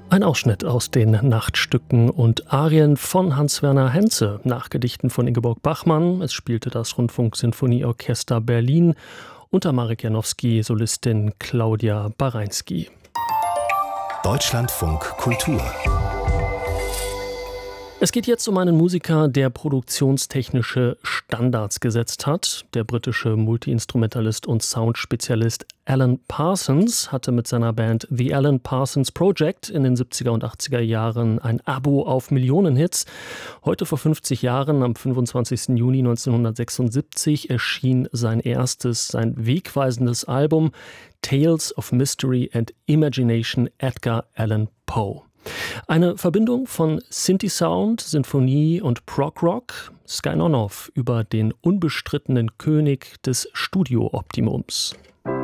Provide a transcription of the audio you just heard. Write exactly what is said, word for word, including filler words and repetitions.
Ein Ausschnitt aus den Nachtstücken und Arien von Hans-Werner Henze, nach Gedichten von Ingeborg Bachmann. Es spielte das Rundfunksinfonieorchester Berlin unter Marek Janowski, Solistin Claudia Barański. Deutschlandfunk Kultur. Es geht jetzt um einen Musiker, der produktionstechnische Standards gesetzt hat. Der britische Multiinstrumentalist und Soundspezialist Alan Parsons hatte mit seiner Band The Alan Parsons Project in den siebziger und achtziger Jahren ein Abo auf Millionenhits. Heute vor fünfzig Jahren, am fünfundzwanzigsten Juni neunzehnhundertsechsundsiebzig, erschien sein erstes, sein wegweisendes Album Tales of Mystery and Imagination, Edgar Allan Poe. Eine Verbindung von Synthi-Sound, Sinfonie und Prog-Rock, Sky Nonov über den unbestrittenen König des Studio-Optimums.